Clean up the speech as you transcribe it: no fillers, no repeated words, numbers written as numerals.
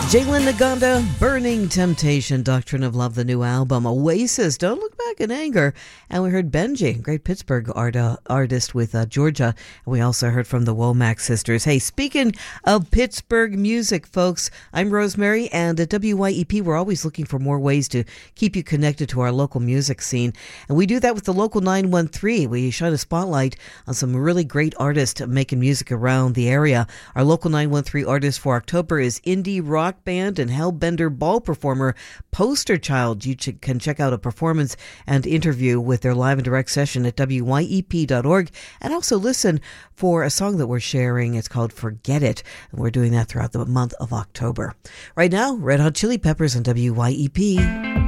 Jalen Naganda, Burning Temptation, Doctrine of Love, the new album. Oasis, Don't Look Back in Anger. And we heard Benji, great Pittsburgh artist with Georgia. And we also heard from the Womack sisters. Hey, speaking of Pittsburgh music, folks, I'm Rosemary, and at WYEP, we're always looking for more ways to keep you connected to our local music scene. And we do that with the Local 913. We shine a spotlight on some really great artists making music around the area. Our Local 913 artist for October is indie rock band and Hellbender ball performer Poster Child. You can check out a performance and interview with their live and direct session at wyep.org, and also listen for a song that we're sharing. It's called Forget It, and we're doing that throughout the month of October. Right now, Red Hot Chili Peppers on WYEP.